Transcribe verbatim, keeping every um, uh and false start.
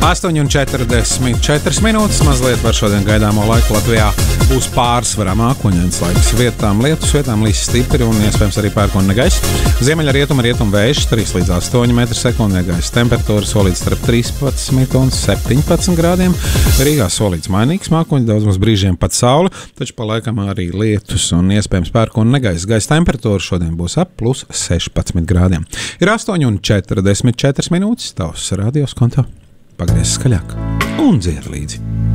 astoņi un četrdesmit četras minūtes. Mazliet par šodien gaidāmo laiku Latvijā būs pārsvarā mākoņains laiks. Vietām lietus, vietām līs stipri un iespējams arī pērkona gaiss. Ziemeļa rietuma rietum vējš trīs līdz astoņi metri sekundē. Gaisa temperatūra solīts starp trīspadsmit un septiņpadsmit grādiem. Rīgā solīts mainīgs mākoņu daudzums, brīžiem pat saule, taču pa laikam arī lietus un iespējams pērkona negaiss. Gaisa temperatūra šodien būs ap plus sešpadsmit grādiem. Ir astoņi un četrdesmit četras minūtes. Tavs radios konto. Pagriez skaļāk un dzied līdzi.